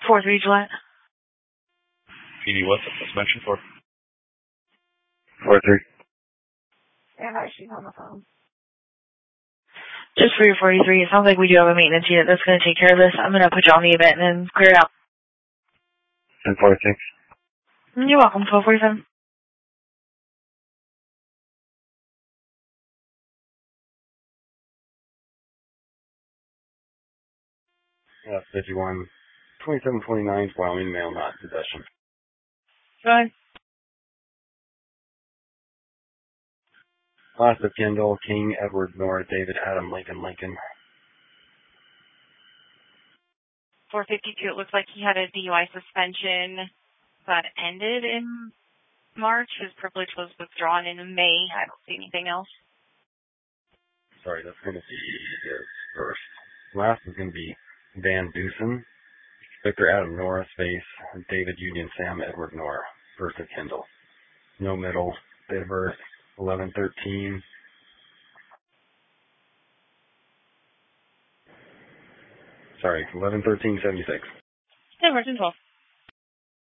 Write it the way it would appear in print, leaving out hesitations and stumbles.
4-3 Gillette. PD, what's the suspension for? 4-3. Yeah, she's on the phone. Just for your 43, it sounds like we do have a maintenance unit that's going to take care of this. I'm going to put you on the event and then clear it out. 10-46. You're welcome, 1247. Yeah, 51. 2729 Wyoming mail, not possession. Go ahead. Class of Kendall, King, Edward, Nora, David, Adam, Lincoln. 452, it looks like he had a DUI suspension that ended in March. His privilege was withdrawn in May. I don't see anything else. Sorry, that's going to be his first. Last is going to be Van Dusen, Victor, Adam, Nora, Space, David, Union, Sam, Edward, Nora. First of Kendall. No middle. Date of birth, 11/13. Sorry, 11/13/76. Yeah, version 12.